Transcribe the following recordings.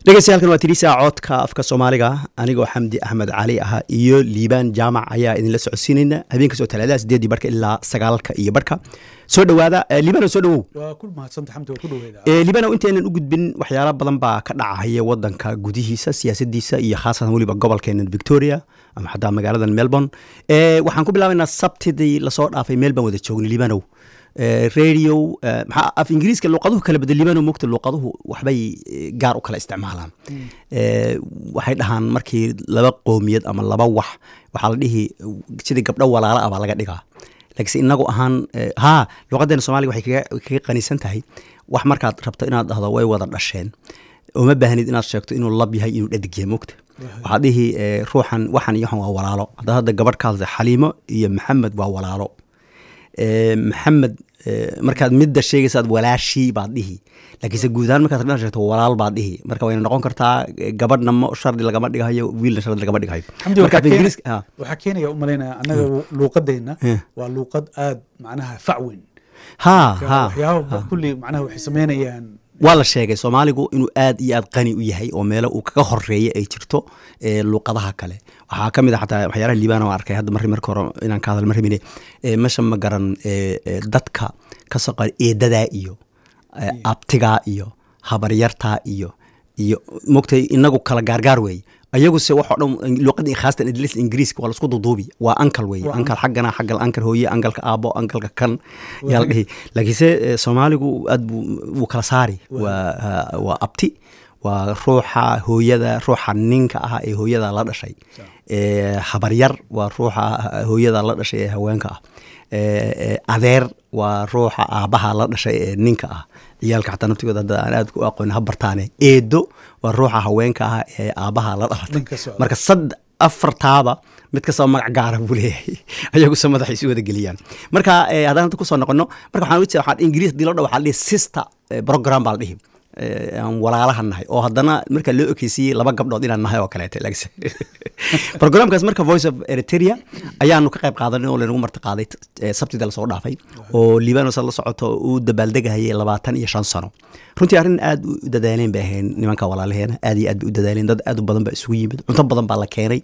dhegeystayaal waa tirisa codka afka Soomaaliga anigoo Xamdi Ahmed Cali ah iyo Liibaan Jaamac ayaa idin la socodsiinayna habeenka soo talaada 8 barka ilaa 9 iyo barka soo dhawaada Liibaan soo dhawow waa ku mahadsan Xamdi oo ku dhaweeda Liibaan inteenan u gudbin waxyaalo badan baa ka dhacaya wadanka gudihiisa siyaasadiisa iyo khaasatan waliba gobolkeena Victoria ama xataa magaalada Melbourne waxaan ku bilaabaynaa Sabtidii la soo dhaafay Melbourne wada joognay Liibaan radio af ingiriiska luqaduhu kala bedelimaan oo moogta luqaduhu waxbay gaar u kala isticmaalaan waxay dhahaan markii laba qoomiyad ama laba waxa la dhihi sidii gabdho walaalo ah baa laga dhigaa laakiin inagu ahaan luqadeena Soomaaliga waxay kaga qanisan tahay wax markaad rabto inaad dhahdo way wada dhasheen oo ma baahnid inaad sheegto inuu lab yahay inuu dhadig yahay moogta waxaad dhihi ruuxan waxan iyo waxan waa walaalo hadda gabadh ka hadlay Xaliimo iyo Maxamed waa walaalo محمد markaad midda sheegaysaad walaashii baad dhihi laakiin guud ahaan markaad rabto sheegto walaal baad dhihi marka way noqon kartaa gabadhna ma shardi lagama dhigayo wiilna shardi lagama dhigayo marka ingiriis waxa keenaya u maleynaa anaga luqadeena waa luqad aad macnaha facwin waxyaabo kulli macnaha waxay sameynayaan waa la sheegay Soomaaligu inuu aad iyo aad qani u yahay oo meelo uu kaga horeeyay ay jirto luqadaha kale waxa kamid ah xataa waxyaalaha Liibaan oo arkay hadda markii hore inaan ka hadal marmine meesha ma garan dadka ka saqar eedada iyo abtiga iyo habaryarta iyo moogtay inagu kala gaargaar weey ayagu se wax oo dhan luqadii khaasatan ingiriiska waa la isku duuduubi waa ankal weey ankal xaqana xaqal ankal hooye ankalka aabo ankalka kan yaa la dhihi laakiin Soomaaligu aad buu kala saari waa abti waa ruuxa hooyada ruuxa ninka ah ee hooyada la dhashay habaryar waa ruuxa hooyada la dhashay ee haweenka ah adeer waa ruuxa aabaha la dhashay ee ninka ah ciyaalka xataa naftigooda hadda aan aad ku aqoon habartaane eedo waa ruuxa haweenka ah ee aabaha la dhalatay marka afartaaba mid kasta magac gaar ah buu leeyahay ayagu madaxa isu wada geliyaan marka haddaan ku soo noqono marka waxaan ingiriis dilada waxa la dhihi sister program baa la dhihi aan walaalaha nahay oo haddana marka loo ekeysiyay laba gabdhood inaan nahay oo kaleete laakiin programkaas marka Voice of Eritrea ayaanu ka qayb qaadanay oo leenugu marti qaaday Sabtida la soo dhaafay oo Liibaan oo la socoto uu dabaaldegayay 25 sano runtii arrin aad u dadaaleen baa ahayn nimanka walaalaheena aad iyo aad u dadaaleen dad aad u badan baa isugu yimid cunto badan baa la keenay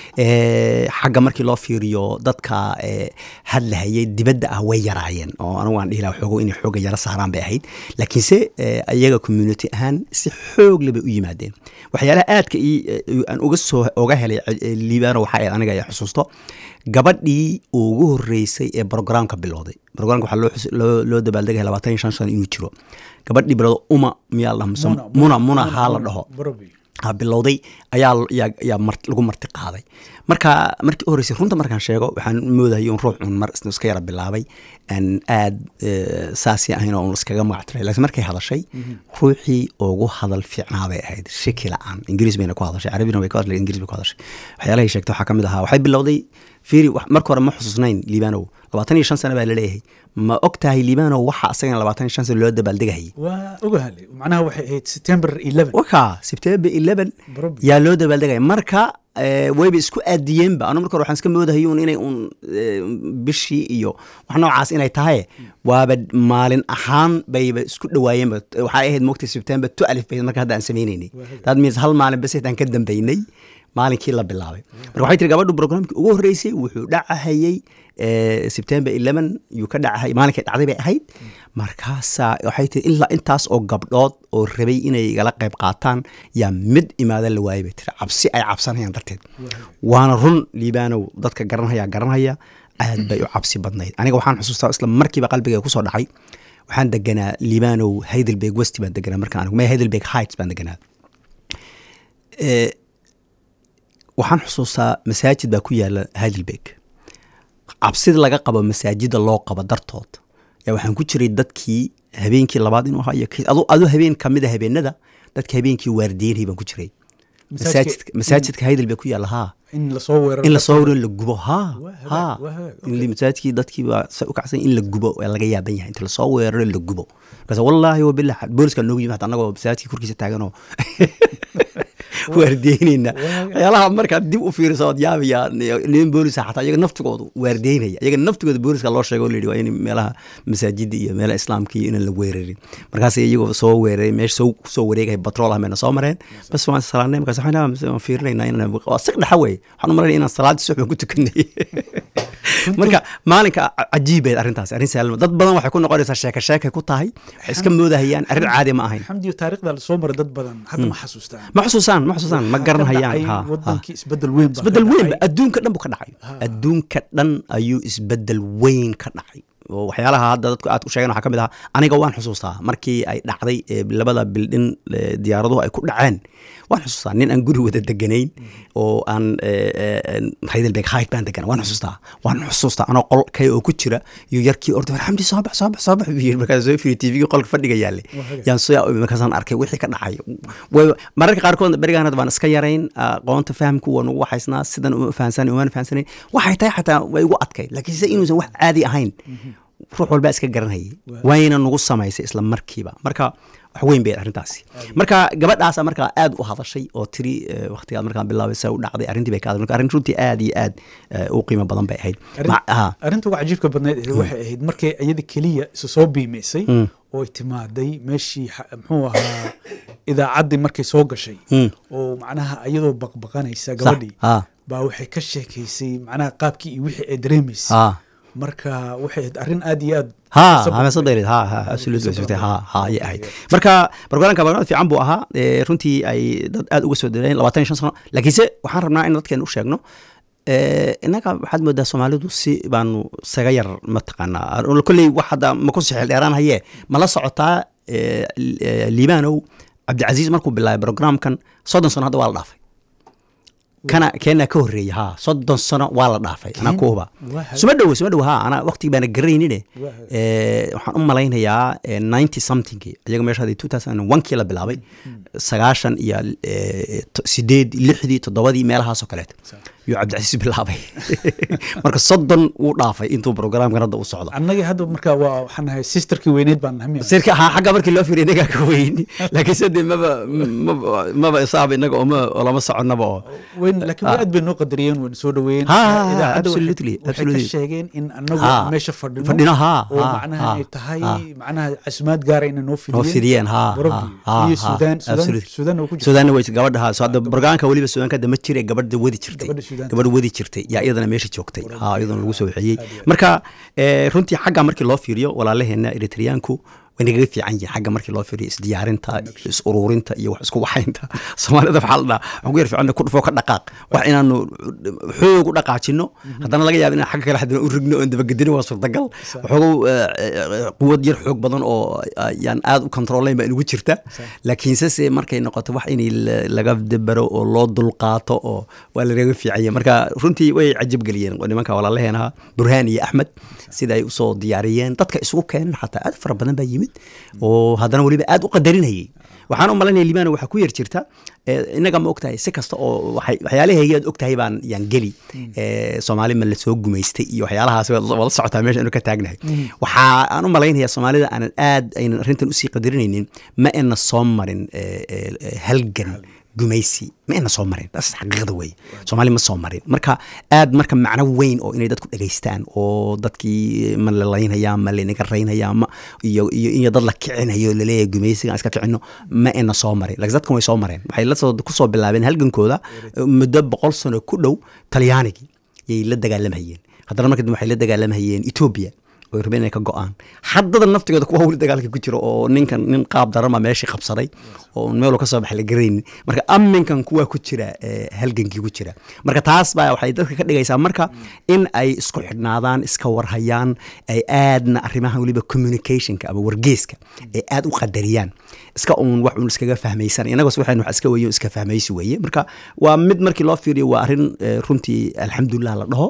xagga markii loo fiiriyo dadka hadlayay dibadda ah way yaraayeen oo anigu aan dhihi lahaa xogo inay xoog yara saaraan bay ahayd laakiin se ayaga community ahaan si xoog leh bay u yimaadeen waxyaalaha aadka aan uga helay Liibaan waxa ay aniga xusuusto gabadhii ugu horeysay ee programka bilowday programka waxa loo dabaaldegay 25 sano inuu jiro gabadhii bilowday miyaa muna hala dhaho bilowday ayaa lagu marti qaaday markii horeysay runta markaan sheego waxaan moodayay in ruux mar iska yara bilaabay aan aad saasi ahayn oo iskaga magactay laakiin markay hadashay ruuxii ugu hadal fiicnaaday ahayd shaki la'aan ingiriis bayna ku hadashay carabina way ku hadashay ingiriis bay ku hadashay waxyaalaha ay sheegtay waxa kamid ahaa waxay bilowday fiiri markii hore ma xusuusnayn Liibaanow 25 sano baa la leeyahay ma ogtahay Liibaanow waxa asagana 25 sano loo dabaaldegay waa ogahay macnaha waxay ahayd September 11 September 11 yaa loo dabaaldegay marka wayba isku aadiyeen ba anu marka waxaan iska moodahay inay bishii iyo wax noocaas inay tahay waaba maalin ahaan bayba isku dhawaayeen waxa ahayd moogtay September 12 bay marka hadda aan sameeynay dad mees hal maalin bas aan ka dambeynay maalinkii la bilaabay marka waxay tiri gabadhu programkii ugu horeysay wuxuu dhacayay September 11 uu ka dhacay maalinkii dhacday bay ahayd markaas waxay tiri ilaa intaas oo gabdhood oo rabay inay gala qayb qaataan yaa mid imaada la waayay tiri cabsi ay cabsanayaan darteed waana run Liibaanow dadka garanaya aad bay u cabsi badnayd aniga waxaan xusuustaa isla markiiba qalbigayga ku soo dhacay waxaan deganaa Liibaanow Heidelberg West baan deganaa markaan anigu Heidelberg Heights baan deganaa waxaan xusuustaa masaajid baa ku yaala Heidelberg cabsida laga qabo masaajida loo qabo dartood yaa waxaan ku jiray dadkii habeenkii labaad inuu ahaa iyo adu habeen kamid ah habeenada dadka habeenkii waardiyeynay baan ku jiray masaajidka Heidelberg ku yaala in la soo weeraro la gubo masaajidkii dadkii baa u kacsan in la gubo ee laga yaaban yahay inta la soo weeraro la gubo markaas wallahi wa billahi booliska noogu yimid anagoo masaajidkii korkiisa taaganoo waardeynayna waxyaalaha markaad dib u fiiriso ood yaabaya nin booliska xataa iyaga naftigoodu waardeynaya iyaga naftigooda booliska loo sheego layidhi waa in meelaha masaajida iyo meelaha islaamka iyo inaan la weerarin markaas iyagoo soo weeraray meesha soo wareegaya batrool ah mayna soo mareen bas waan salaanay markaas waxaan fiirinaynaa inaan waa siq dhaxa wey waxaan u malaynaya inaan salaadii subax ku tukanay marka maalinka cajiibeed arrintaas arrin saalma dad badan waxay ku noqonaysaa sheeko ku tahay waxay iska moodahayaan arrin caadi ma ahayn xamdi taariikhda la soo maray dad badan hadda ma xasuustaan ma garanayaan wadankii isbedel weyn adduunka dhan buu ka dhacay adduunka dhan ayuu isbedel weyn ka dhacay waxyaalaha hadda dadku aad ku sheegeen waxaa ka mid ahaa aniga waan xusuustaa markii ay dhacday labada bildhin diyaaraduhu ay ku dhaceen waan xusuustaa nin aan guri wada deganayn oo aan heidelberg height baan deganaa waan xusuustaa anoo qol kay oo ku jira iyo yarkii orday war xamdi soo bax buu yiri markaas soo fiiri tvga qolka fadhiga yaale yaan soo markaasaan arkay wixii ka dhacay mararka qaarkood berigaan hadda baan iska yarayn aqoonta fahamku waa nagu waxaysnaa sidan uma fahansanayn waxay tahay xataa way igu adkay laakiin se inuusan wax caadi ahayn ruux walbaa iska garanayay wayna nagu samaysay isla markiiba marka wax weyn bay arrintaasi marka gabadhaasa markaa aad u hadashay oo tiri waqtigaad markaan bilaabay sa u dhacday arrintii bay ka hadashay arrin runtii aad iyo aad u qiimo badan bay ahayd arrinta ugu cajiibka badnayd waxay ahayd markay iyada keliya isu soo biimaysay oo ay timaaday meeshii muxuu ahaa idaacaddii markay soo gashay oo macnaha iyadoo baqbaqanaysa gabadhii baa waxay ka sheekaysay macnaha qaabkii iyo wixii ay dareemaysay marka waxay ahayd arrin aad iyo aad ayay ahayd marka barnaamijka barnaamij fiican buu ahaa runtii ay dad aad uga soo daleen 25 sano laakiinse waxaan rabnaa in dadkeena u sheegno innaga waxaad moodaa soomaalidu si baanu saga yar mataqaanaa kolley wax hadda ma ku sixil dheeraan hayee ma la socotaa liibanow cabdicasiis markuu bilaabay programkan 30 sano hadda waa la dhaafay kana keena ka horeeyay 30 sano waa la dhaafay ana kuuba suma dhow ana waqti baan garanayne waxaan u malaynayaa 90 something iyaga meesha 2001 kii la bilaabay 9 iyo 8 6 7 meelahaas oo kale iyo cabdicasiis bilaabay marka 30 uu dhaafay intuu programkan hadda u socdo annaga hadda marka waxaan nahay sisterkii weyneed baan nahay sisterka xagga markii loo fiiriyo inaga ka weyn laakiin sidii maba isaab inaga oo lama soconaba weyn laakiin aad bay noo qadariyeen waan soo dhaweeyeen absolutely sheegeen in annagu meesha fadhino oo macnaha ay tahay macnaha casumaad gaar ah in noo fidiyeen iyo Suudaan way gabadha hadda barnaamijka waliba Suudaanka dama jiray gabadha wadi jirtay gabadh wadi jirtay yaa iyadana meesha joogtay iyadana lagu soo wixiyay marka runtii xagga markii loo fiiriyo walaalaheena Eritreanku wanaga fiican yahay xagga markii loo fiiriyo isdiyaarinta is ururinta iyo wax isku waxaynta Soomaalida xalda ugu yar fiican ku dhufo ka dhaqaaq wax inaanu xoog u dhaqaajino haddana laga yaabo in xagga kale hadana u rigno oo dabagedino waa suurtagal wuxuu quwad yar xoog badan oo yaan aad u controlayn ba inugu jirta laakiin se markay noqoto wax in laga dibaro oo loo dulqaato oo waa la reega fiican yahay marka runtii way cajab galiyeen nimanka walaalaheena Burhaan iyo Axmed sida ay u soo diyaariyeen dadka isugu keenan xataa aad fara badan baa yimid oo haddana waliba aad u qadarinayay waxaan u malaynayaa liibana waxa ku yar jirta inaga ma ogtahay si kasta oo waxyaalaheega aad ogtahay baan yaan geli Soomaali ma la soo gumaystay iyo waxyaalahaas wada socotaa meesha inuu ka taagnahay waxa aan u malaynayaa Soomaalida aan aad aynan arrintan u sii qadarinaynin ma ina soo marin halgan gumaysi ma ina soo marin taas xaqiiqada way Soomaali ma soo marin marka aad marka macna weyn oo inay dadku dhageystaan oo dadkii ma la leeynayaan ma la inaga reynayaan iyo dad la kicinayo la leeyahay gumaysiga iska kicino ma ina soo marin laakiin dadku way soo mareen waxay la soo ku soo bilaabeen halgankooda muddo 100 sano ku dhow Talyaaniga yay la dagaalamayeen haddana markii waxay la dagaalamayeen Ethiopia oo rabeen ka go'aan haddada naftigeeda kuwa wali dagaalka ku jiro oo nin qaab darama meeshii qabsaday oo meel ka soo baxay la gareyn marka amminkan kuwa ku jira halgankii ku jira marka taas baa waxay dadka ka dhigaysaa marka in ay isku xidhnaadaan iska warhayaan ay aadna arrimaha waliba communicationka ama wargeeska ay aad u qadariyaan iska wax uu iskaga fahmaysan inaga waxaan wax iska weeyo iska fahmaysi weeye marka waa mid markii loo fiiriyo waa arrin runtii alxamdulillah la dhaho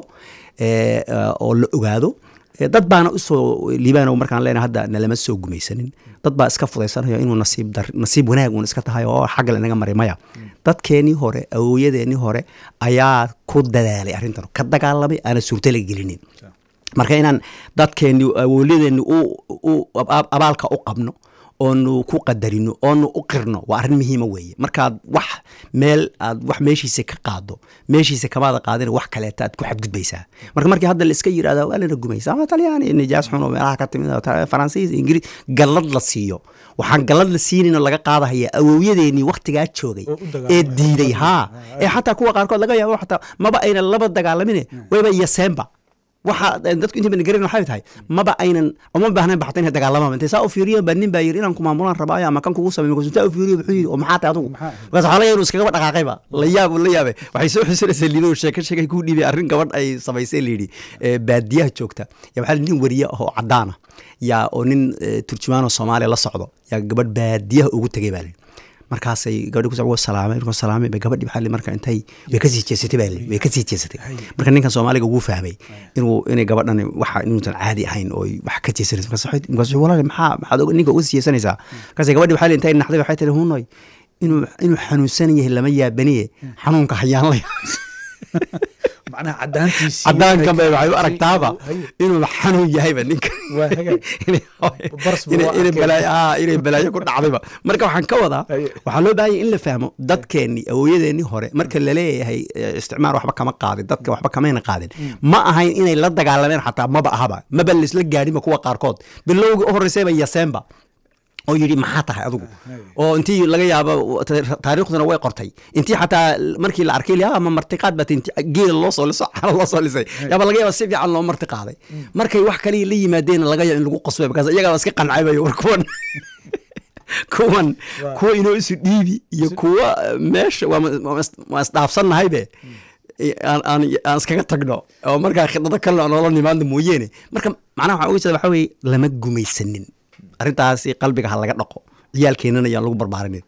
oo la ogaado dad baana u soo liibano markaan leenahay hadda nalama soo gumaysanin dad baa iska fudaysanayo inuu nasiib wanaag uu iska tahay oo xagga inaga marimaya dadkeenii hore awooyadeennii hore ayaa ku dadaalay arrintan ka dagaalamay ana suurto la gelinin marka inaan dadkeenii awooyadeennii u abaalka u qabno oonu ku qadarino oonu u qirno waa arrin muhiima weeye markaad wax meel aad wax meeshiisa ka qaado meeshiisa kamaada qaadina wax kaleeta aad ku xadgudbaysaa markii hadda la iska yidhahda waa lana gumaysa ama talyaani nijaas xun oo meelaha ka timid faransiis ingiriis gallad la siiyo waxaan gallad la siinayno laga qaadahaya awowyadeennii waktigaa joogay ee diiday haa ee xataa kuwa qaarkood laga yaabo xataa maba aynan laba dagaalamine wayba yaseenba waxa dadku inta ban garin waxay tahay maba aynan uma baahnayn baxtay inay dagaalamaan intay saa u fiiriyeen baa nin baa yiri inaan ku maamulaan rabaa ama kan kugu sameeyo kusunta u fiiriyo wuxuu yiri oo maxaa tahay adigu waxa xalay inuu iskaga dhaqaaqayba la yaabay waxay soo xisiraysaa liido sheekay ku dhibay arrin gabadh ay samaysay liidi baadiyaha joogta ya waxa nin wariye oo cadaana ya oo nin turjumaano Soomaali la socdo ya gabadh baadiyaha ugu tagay baa markaasay gabadhi ku soo salaamay bay gabadhi maxalli marka intay way ka sii jeesatay marka ninkan Soomaaliga ugu fahmay inay gabadhan waxa inuu tan caadi ahayn oo wax ka jeesatay markaas walaal maxaa ninka ugu jeesanaysaa markaas gabadhi waxay intay naxday waxay tiri huunoy inuu xanuunsan yahay lama yaabaniye xanuunka hayaan la macnaha cadaantiisii cadaankan bay waxay u aragtaaba inuu xanuun yahayba ninka inay balaayo ku dhacdayba marka waxaan ka wadaa waxaa loo baahan yahay in la fahmo dadkeennii awooyadeennii hore marka la leeyahay isticmaar waxba kama qaadin dadka waxba kamayna qaadin ma ahayn inay la dagaalameen xataa maba laisla gaadhinba kuwa qaarkood bilowgii u horreysayba yaseenba oo yiri maxaa tahay adigu oo intii laga yaabo taariikhduna way qortay intii xataa markii la arkay ama martiqaad baad intii geel loo soo lisay yaaba laga yaabo si fiican loo martiqaaday markay wax kale la yimaadeen laga yaabo in lagu qasbay because iyaga iska qancaybayo warkuwan kuwa inoo isu dhiibi iyo kuwa meesha waa isdhaafsannahay be aan iskaga tagno oo markaa khidada kale noola nimaadno mooyeene marka macnaha waxaa uga jeeda waxaa weeye lama gumaysanin arrintaasi qalbiga ha laga dhaqo ciyaalkeenana ayaan lagu barbaarin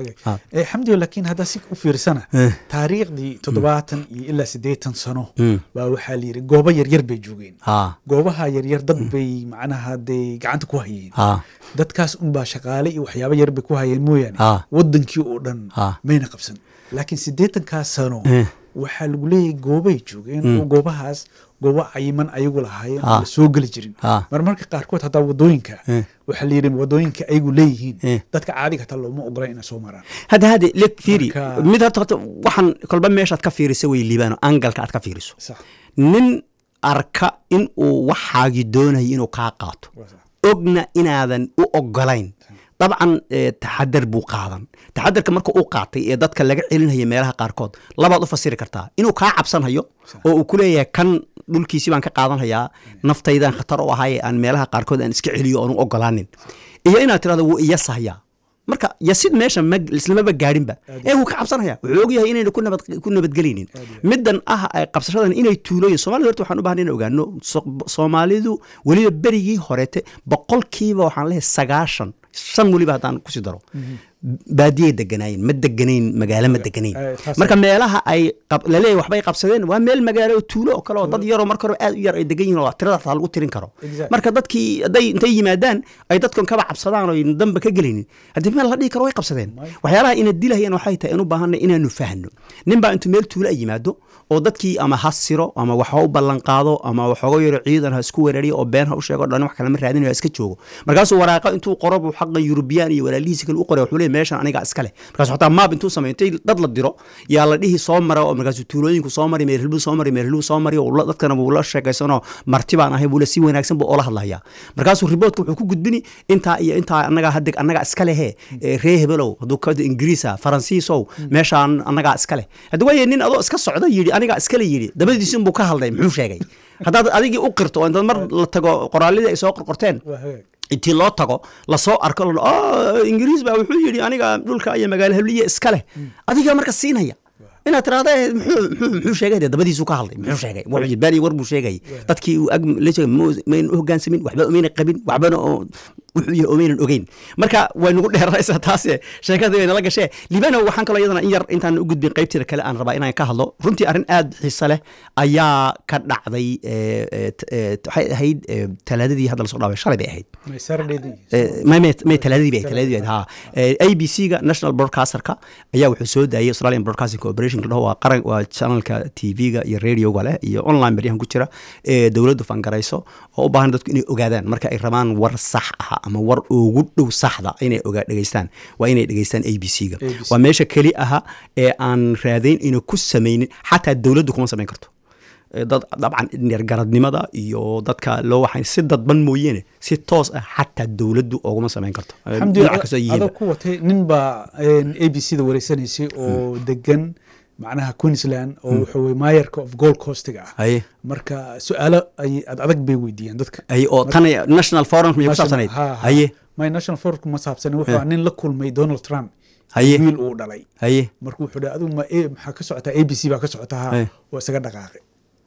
xamdi laakiin hadda si u fiirsana taariikhdii 70 iyo ilaa 80 sano baa waxaa la yiri goobo yaryar bay joogeen goobaha yaryar dad bay macnaha day gacanta ku hayeen dadkaas baa shaqaale iyo waxyaabo yar bay ku hayeen mooyaan wadankii oo dhan mayna qabsan laakiin 80 sano waxaa lagu leeyahay goobay joogeen oo goobahaas goobo cayiman ayagu lahaayeen la soo geli jirin marmarka qaarkood hataa wadooyinka waxaa la yiri wadooyinka ayagu leeyihiin dadka caadiga hataa looma ogola inay soo maraan hada lek fiiri mid horta waxaan kolba meeshaad ka fiiriso way liibaano angalka aad ka fiiriso nin arka in uu waxaagi doonayo inuu kaa qaato ogna inaadan u ogolayn طبعا تحدر بو قادن تحدر كمركو او قاطي ee dadka laga celinaya meelaha qaarkood labaad u fasiri kartaa inuu ka cabsanayo oo uu ku leeyahay kan dhulkiisi baan ka qaadanaya naftaydan khatar u ahay aan meelaha qaarkood aan iska celiyo oo ogolaanin iyo inaad tiraahdo wuu iyasahaya marka yasid meesha islamaba gaarinba uu ka cabsanaya wuxuu og yahay inay ku nabadgelinin midan ay qabsashadan inay tuulooyin Soomaalidu horta waxaan u baahnay inaan ogaano Soomaalidu waliba berigii horeete boqolkiiba waxaan leeyahay 9 waliba hadaan ku sii daro baadiye deganayn ma deganayn magaalo ma deganayn marka meelaha ay la leeyahay waxbay qabsadeen waa meel magaalo tuulo oo kale oo dad yar oo marka hore aad u yar ay degan yihiin oo tirada lagu tirin karo marka dadkii haday intay yimaadaan ay dadkan kaba cabsadaan oo damba ka gelinin hadii meel la dhigi karo way qabsadeen waxyaalaha ina dilahayeen waxay tahay inuu baahanay inaanu fahanno ninba intuu meel tuulo ay yimaado oo dadkii ama hasiro ama waxa u ballan qaado ama waxooga yar ciidan ha isku weerariyo oo been ha u sheego dhan wax kale ma raadinayo iska joogo markaasuu waraaqa intuu qorob xaqan European iyo walaalihiisa kale u qoray wuxuu leeyahay meeshan aniga iskale markaas xataa maab intuu sameeyay dad la diro yaa la dhihi soo mara oo markaas tuulooyinku soo mari meelhilbu soo mari oo dadkana uu la sheegaysano marti baan ahay buu la si wanaagsan buu oo la hadlayaa markaasuu report wuxuu ku gudbini inta anaga iskale ree hebelow haduu ka Ingiriisa Faransiisow meeshan anaga iskale hadii way nin adoo iska socdo yiri aniga iskale yiri dabadiisin buu ka hadlay muxuu sheegay hadda adigii u qirto oo inta mar la tago qoraalada ay soo qorqorteen intii loo tago la soo arko Ingiriis baa wuxuu yiri aniga dhulka ay magaalo Habliye iskale adiga marka siinaya ina tiraahdo muxuu sheegay dabadiisu ka hadlay muxuu sheegay wuxuu jibani war buu sheegay dadkii uu ma hoggaansamin waxba umeena qabin waxbana wuxuu yahay umeena ogeyn marka way nagu dheeraysaa taas sheekada ay nala gashay libana waxaan kala yadana in yar intaan u gudbin qaybtida kale aan rabaa inaan ka hadlo runtii arrin aad xiiso leh ayaa ka dhacday waxay ahayd talaadadii hadda la soo dhaaway shalay bay ahayd ma talaadadii ha ABC-ga National Broadcaster-ka ayaa wuxuu soo daayay Australian Broadcasting Corporation waa qaran waa channelka TV-ga iyo radio-ga leh iyo online bariyahan ku jira dawladdu fangarayso oo u baahan dadku inay ogaadaan marka ay rabaan war sax ah ama war ugu dhow saxda inay dhegeystaan waa inay dhegeystaan ABC-ga waa meesha keli aha ee aan raadayn inay ku samaynin xataa dowladdu kuma samayn karto dad dabcan garadnimada iyo dadka loo waxay si dadban mooyeene si toos ah xataa dowladdu oguma samayn karto adoo ku watay nin baa ABC-da wareysanaysay oo degan macnaha Queensland oo wuxuu way mayorka of Gold Coast-ga ah marka su'aalo ay adag bay weydiiyeen dadka oo tan National Forum ku saabsanayd my National Forum ma saabsanay wuxuu nin la kulmay Donald Trump wiil uu dhalay marka wuxuu dhahay adigu maxaa ka socota ABC baa ka socota oo isaga dhaqaaqay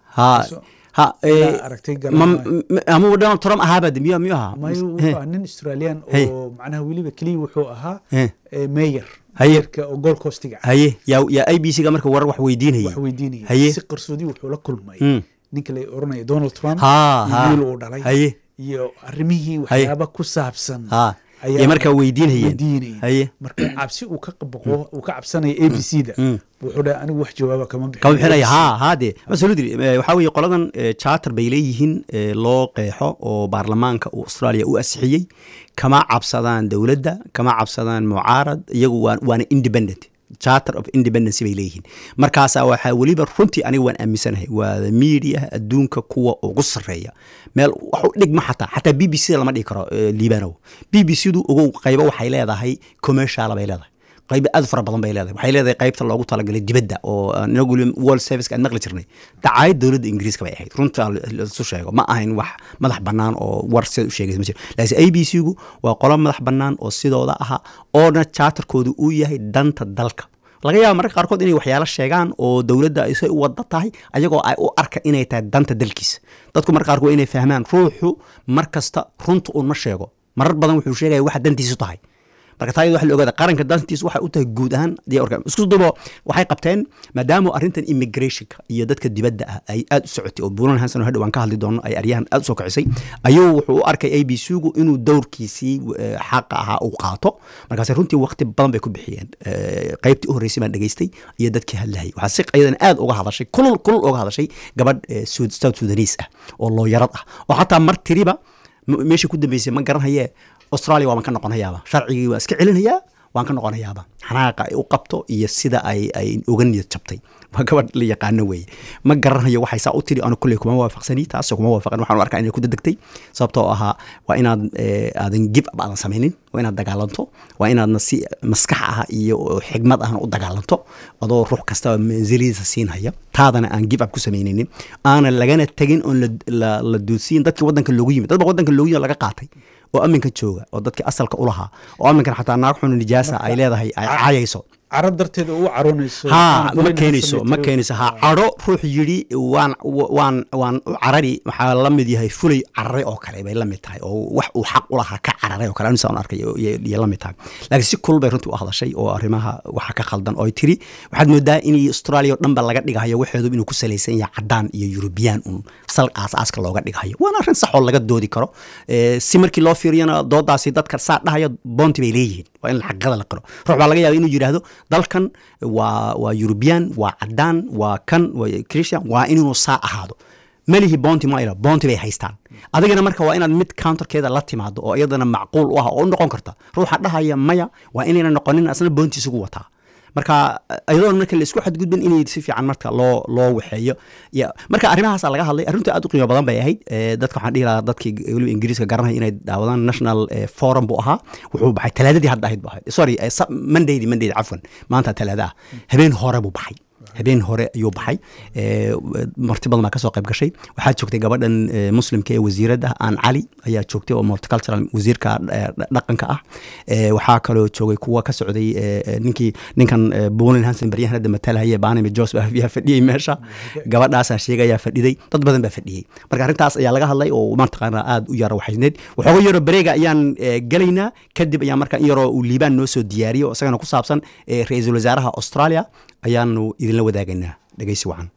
ama Donald Trump ahaaba miyuha nin Australian oo macnaha weliba kaliya wuxuu ahaa mayor hay'adka oo Gold Coast-ga ya ABC-ga marka warar wax weydiinayay si qarsoodi wuxuu la kulmay ninka la oranay Donald Trump wiil uu dhalay iyo arrimihii waxyaaba ku saabsan ayaa marka weydiinayeen marka cabsi uu ka qabqo uu ka cabsanay ABC-da wuxuu dhahay anigu wax jawaaba kama bixinaya haade mas'uuliyadii waxa weeye qoladan charter bay leeyihiin loo qeexo oo baarlamaanka Australia u asixiyay kama cabsadaan dawladda kama cabsadaan mucaarad iyagu waana independent charter of independence bay leeyihiin markaas waxa waliba runtii aniga waan aaminsanahay waa media adduunka kuwa ugu sareeya meel wax u dhigma xataa BBC lama dhigi karo Liibanow BBC-du ugu qaybo waxay leedahay commercial bay leedahay qayb aad fara badan bay leedahay waxay leedahay qaybta loogu talagalay dibadda oo inagu World Service aan naqli jirnay dacaayad dawladda Ingiriiska bay ahayd runta la soo sheego ma ahayn wax madax bannaan oo war sida u sheegay ma jiro laakiin ABC-gu waa qolo madax bannaan oo sidooda aha oo charterkoodu uu yahay danta dalka laga yaabo marka qaarkood inay waxyaalo sheegaan oo dawladda ay soo wada tahay ayagoo ay u arka inay tahay danta dalkiisa dadku marka qaarkood inay fahmaan ruuxu markasta runta uu ma sheego marar badan wuxuu sheegay waxa dantiisu tahay marka taayada waxa la ogaada qaranka dantiisa waxa u tahay guud ahaan isku dubo waxay qabteen maadaama arrintan immigration iyo dadka dibadda ah ay aad u socotay oo Buuran Hansan hadhow aan ka hadli doono ay aryahan aad u soo kicisay ayuu wuxuu u arkay ABC-gu inuu dowrkiisii xaq ahaa uu qaato markaas runtii waqti badan bay ku bixiyeen qaybtii u horeysay baan dhageystay iyo dadkii hadlayay waxa si qaydan aad uga hadashay kulul uga hadashay gabadh South Sudanese ah oo looyarad ah oo xataa mar tiriba meesha ku dambeysay ma garanayee Australia waa ka noqonayaaba sharcigii waa iska celinayaa waan ka noqonayaaba xanaaqa ay u qabto iyo sida ay uga niyad jabtay ma gabadh la yaqaan weey ma garanayo waxay saa u tiri aan kulay kuma waafaqsani taas kuma waafaqan waxaan arkaa inay ku dadagtay sababtoo aha waa inaad aadan give up aadan sameeynin waa inaad dagaalanto waa inaad si maskax ah iyo xigmad ah u dagaalanto adoo ruux kasta manziliisa siinaya taadana aan give up ku sameeynin aana lagana tagin oo la duusiin dadkii wadanka loogu yimid dadka wadanka loogu yimid laga qaatay oo aminka jooga oo dadkii asalka u lahaa oo aminkan xataa naag xun nijaasa ay leedahay ay caayayso carab darteed uu caroonayso ma keenayso caro ruux yiri waan carari waxa la mid yahay fulay cararay oo kale bay la mid tahay oo wax uu xaq u lahaa ka cararay oo kale aan soo arkay iyo la mid tahay laakiin si kulul bay runtii u hadashay oo arrimaha waxa ka khaldan oo tiri waxaad moodaa in Australia oo dhanba laga dhigayo waxeedu inuu ku saleysan yahay cadaan iyo European sal aaska looga dhigayo waana arrin sax oo laga doodi karo si markii loo fiiriyana doodaasi dadka saa dhahayo boonti bay leeyihiin waa in xaqada la qoro ruux baa laga yaabaa inuu yiraahdo dalkan waa European waa cadaan waa kan waa Christian waa inuu saa ahaado malihi boonti ma ila boonti bay haystaan adigana marka waa inaad mid counterkeeda la timaado oo iyadana macquul u ah oo noqon karta ruuxa dhahaya maya waa inayna noqonin asna boontiisa ugu wataa marka ayadoo marka la isku xadgudbin inay si fiican marka loo waxeeyo marka arrimahaas laga hadlay arrinta aad u qiimo badan bay ahayd dadka waxaan dhihi lahaa dadkii waliba Ingiriiska garanay inay daawadaan National Forum buu ahaa wuxuu baxay talaadadii hadda ahayd Monday afwan maanta talaada habeen hore buu baxay habeen hore ayuu baxay marti badan ka soo qayb gashay waxa joogtay gabadhan muslimka ee wasiiradda aan cali ayaa joogtay oo multicultural wasiirka dhaqanka ah waxa kale oo joogay kuwa ka socday ninkan Buuran Hansan baryahan hadda matalaya Baanami Joseph ayaa fadhiyay meesha gabadhaas sheegaya fadhiday dad badan baa fadhiyay marka arrintaas ayaa laga hadlay oo martaqana aad u yar waxayneed waxooga yaro bareega ayaan galaynaa kadib ayaa marka yaro uu Liibaan noo soo diyaariyo isagana ku saabsan ra'iisul wasaaraha Australia ayaanu idin la wadaagaynaa dhageysi wacan